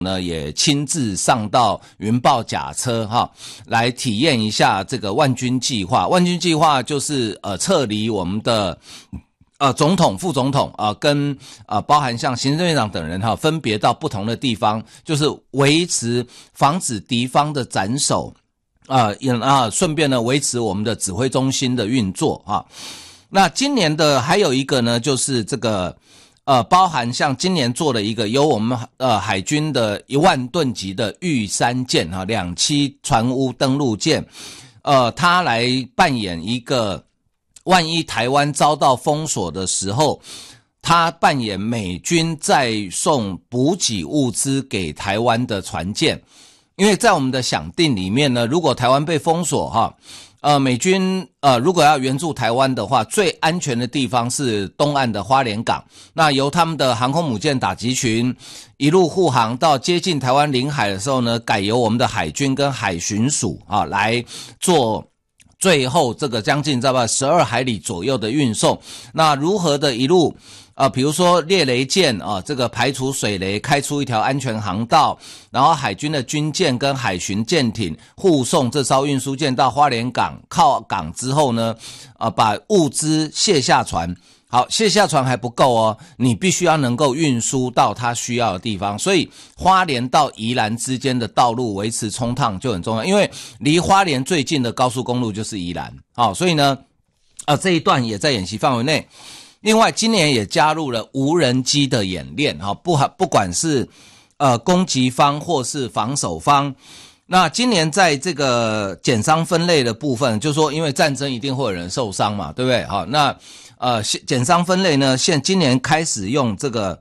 呢也亲自上到云豹甲车来体验一下这个万军计划。万军计划就是撤离我们的总统、副总统跟包含像行政院长等人分别到不同的地方，就是防止敌方的斩首顺便呢维持我们的指挥中心的运作那今年的还有一个呢，就是这个包含像今年做了一个由我们海军的1万吨级的玉山舰2栖船坞登陆舰，它来扮演一个万一台湾遭到封锁的时候，它扮演美军再送补给物资给台湾的船舰。因为在我们的想定里面呢，如果台湾被封锁美军如果要援助台湾的话，最安全的地方是东岸的花莲港，那由他们的航空母舰打击群一路护航到接近台湾领海的时候呢，改由我们的海军跟海巡署来做最后这个将近12海里左右的运送。那如何的一路比如说猎雷舰这个排除水雷，开出一条安全航道，然后海军的军舰跟海巡舰艇护送这艘运输舰到花莲港靠港之后呢，把物资卸下船。好，卸下船还不够你必须要能够运输到它需要的地方，所以花莲到宜兰之间的道路维持冲烫就很重要，因为离花莲最近的高速公路就是宜兰所以呢这一段也在演习范围内。另外今年也加入了无人机的演练不管是攻击方或是防守方。那今年在这个减伤分类的部分，就是说因为战争一定会有人受伤嘛，对不对那减伤分类呢，今年开始用这个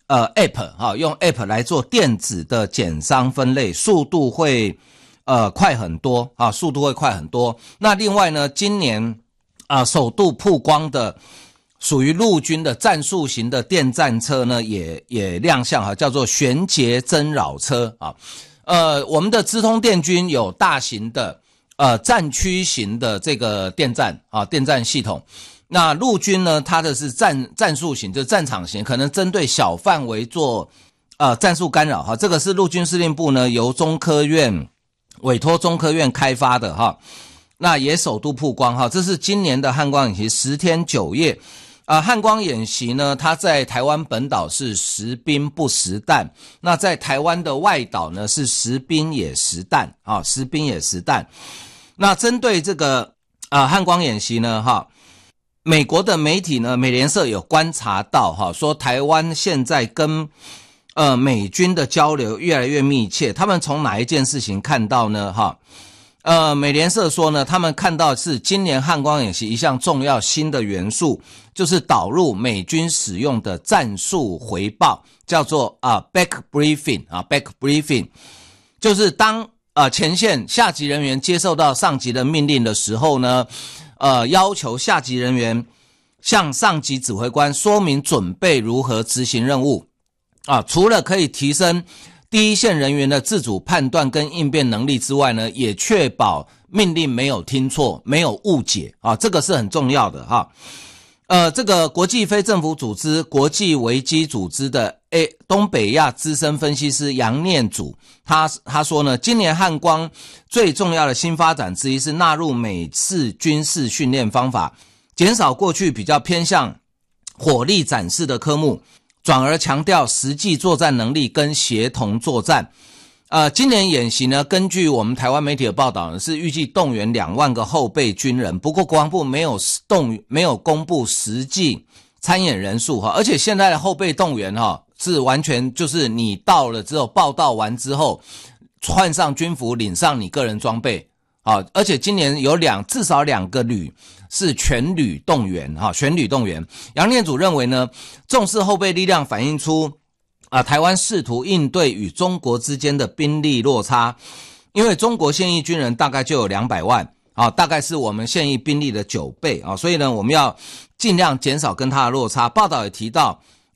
App 用 App 来做电子的减伤分类，速度会快很多速度会快很多。那另外呢，今年首度曝光的属于陆军的战术型的电战车呢，也亮相叫做玄捷增扰车我们的资通电军有大型的战区型的这个电战系统。那陆军呢，它的是战术型，就是战场型，可能针对小范围做战术干扰这个是陆军司令部呢由中科院委托中科院开发的那也首度曝光这是今年的汉光演习10天9夜汉光演习呢，它在台湾本岛是实兵不实弹，那在台湾的外岛呢是实兵也实弹实兵也实弹。那针对这个汉光演习呢美国的媒体呢，美联社有观察到说台湾现在跟美军的交流越来越密切。他们从哪一件事情看到呢美联社说呢，他们看到是今年汉光演习一项重要新的元素，就是导入美军使用的战术回报，叫做back briefing back briefing， 就是当前线下级人员接受到上级的命令的时候呢，要求下级人员向上级指挥官说明准备如何执行任务除了可以提升第一线人员的自主判断跟应变能力之外呢，也确保命令没有听错，没有误解这个是很重要的这个国际非政府组织国际危机组织的东北亚资深分析师杨念祖，他说呢，今年汉光最重要的新发展之一是纳入美式军事训练方法，减少过去比较偏向火力展示的科目，转而强调实际作战能力跟协同作战。今年演习呢，根据我们台湾媒体的报道呢，是预计动员2万个后备军人，不过国防部没有公布实际参演人数而且现在的后备动员是完全就是你到了之后报到完之后换上军服领上你个人装备而且今年有至少2个旅是全旅动员全旅动员。杨念祖认为呢，重视后备力量反映出台湾试图应对与中国之间的兵力落差，因为中国现役军人大概就有200万大概是我们现役兵力的9倍所以呢，我们要尽量减少跟它的落差。报道也提到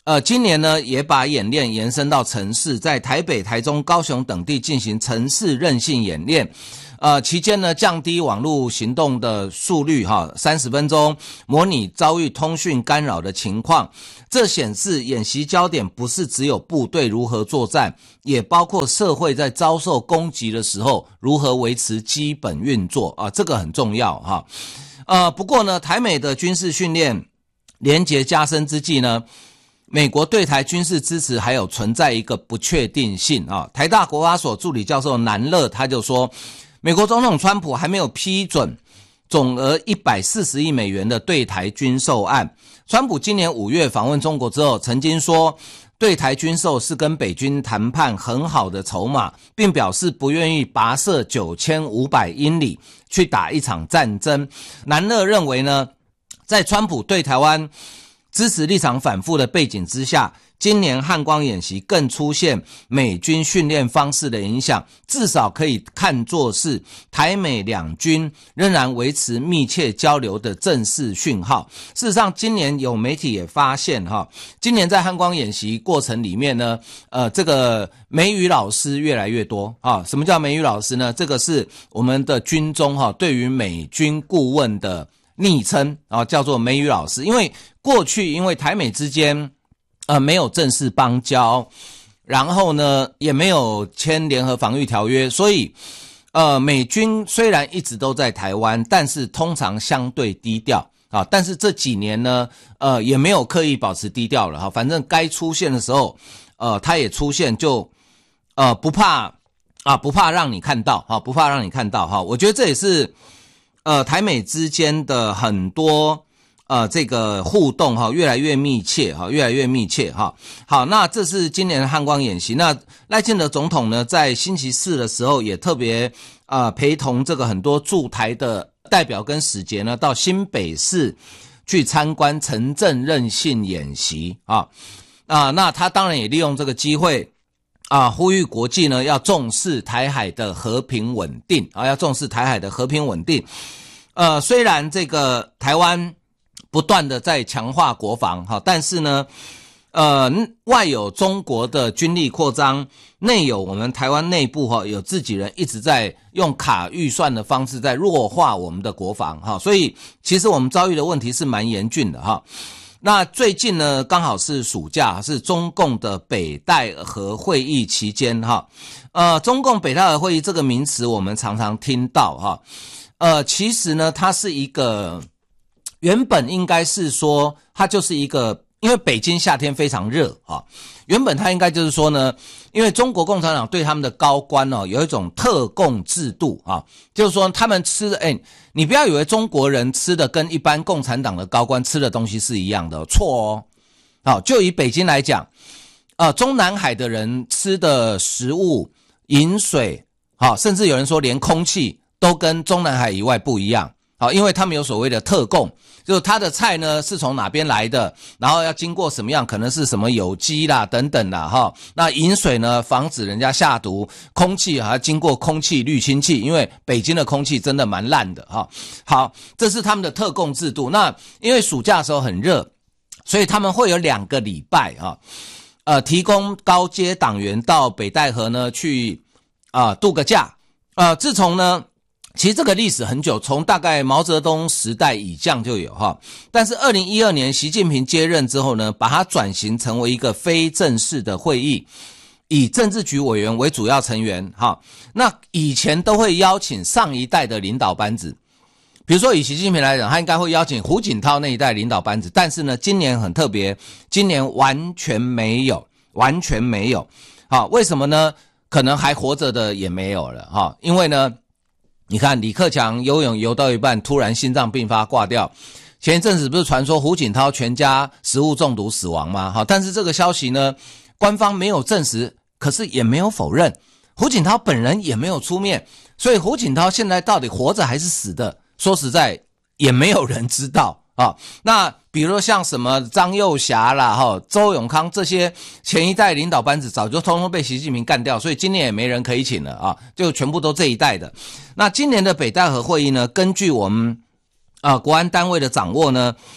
今年呢也把演练延伸到城市，在台北、台中、高雄等地进行城市韧性演练。期间呢降低网络行动的速率30分钟，模拟遭遇通讯干扰的情况。这显示演习焦点不是只有部队如何作战，也包括社会在遭受攻击的时候如何维持基本运作这个很重要不过呢，台美的军事训练连结加深之际呢，美国对台军事支持还有存在一个不确定性台大国发所助理教授南乐他就说，美国总统川普还没有批准总额140亿美元的对台军售案。川普今年5月访问中国之后，曾经说对台军售是跟北军谈判很好的筹码，并表示不愿意跋涉9500英里去打一场战争。南乐认为呢，在川普对台湾支持立场反复的背景之下，今年汉光演习更出现美军训练方式的影响，至少可以看作是台美两军仍然维持密切交流的正式讯号。事实上，今年有媒体也发现今年在汉光演习过程里面呢，这个美语老师越来越多什么叫美语老师呢？这个是我们的军中对于美军顾问的昵称叫做美语老师。因为过去因为台美之间没有正式邦交，然后呢也没有签联合防御条约，所以美军虽然一直都在台湾，但是通常相对低调但是这几年呢也没有刻意保持低调了反正该出现的时候他也出现，就不怕让你看到不怕让你看到我觉得这也是台美之间的很多这个互动越来越密切越来越密切好，那这是今年的汉光演习。那赖清德总统呢，在星期四的时候也特别陪同这个很多驻台的代表跟使节呢，到新北市去参观城镇韧性演习那他当然也利用这个机会呼吁国际呢要重视台海的和平稳定要重视台海的和平稳定。虽然这个台湾不断的在强化国防但是呢外有中国的军力扩张，内有我们台湾内部有自己人一直在用卡预算的方式在弱化我们的国防所以其实我们遭遇的问题是蛮严峻的那最近呢刚好是暑假，是中共的北戴河会议期间中共北戴河会议这个名词我们常常听到其实呢它是一个原本应该是说它就是一个，因为北京夏天非常热原本它应该就是说呢，因为中国共产党对他们的高官有一种特供制度就是说他们吃的你不要以为中国人吃的跟一般共产党的高官吃的东西是一样的错就以北京来讲中南海的人吃的食物饮水甚至有人说连空气都跟中南海以外不一样因为他们有所谓的特供，就是他的菜呢是从哪边来的，然后要经过什么样，可能是什么有机啦等等啦那饮水呢防止人家下毒，空气还要经过空气滤清器，因为北京的空气真的蛮烂的好，这是他们的特供制度。那因为暑假的时候很热，所以他们会有2个礼拜提供高阶党员到北戴河呢去度个假自从呢其实这个历史很久，从大概毛泽东时代以降就有但是2012年习近平接任之后呢，把它转型成为一个非正式的会议，以政治局委员为主要成员那以前都会邀请上一代的领导班子，比如说以习近平来讲，他应该会邀请胡锦涛那一代领导班子，但是呢今年很特别，今年完全没有为什么呢？可能还活着的也没有了因为呢你看李克强游泳游到一半突然心脏病发挂掉，前一阵子不是传说胡锦涛全家食物中毒死亡吗但是这个消息呢官方没有证实，可是也没有否认，胡锦涛本人也没有出面，所以胡锦涛现在到底活着还是死的，说实在也没有人知道那比如说像什么张幼霞啦周永康这些前一代领导班子早就通通被习近平干掉，所以今年也没人可以请了就全部都这一代的。那今年的北戴河会议呢，根据我们国安单位的掌握呢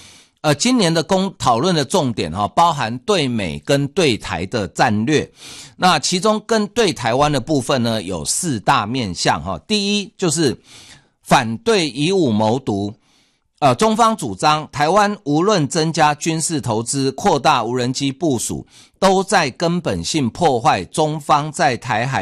今年的讨论的重点包含对美跟对台的战略。那其中跟对台湾的部分呢，有4大面向第一就是反对以武谋独。中方主张台湾无论增加军事投资、扩大无人机部署，都在根本性破坏中方在台海